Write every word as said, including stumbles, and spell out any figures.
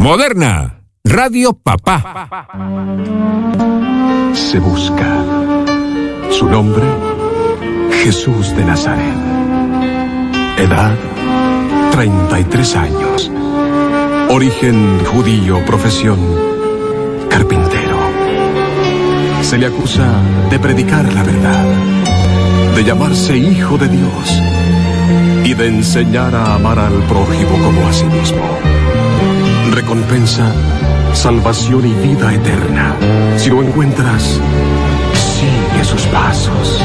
Moderna, Radio Papá. Se busca. Su nombre, Jesús de Nazaret. Edad, treinta y tres años. Origen judío, profesión, carpintero. Se le acusa de predicar la verdad, de llamarse hijo de Dios y de enseñar a amar al prójimo como a sí mismo. Recompensa, salvación y vida eterna. Si lo encuentras, sigue sus pasos.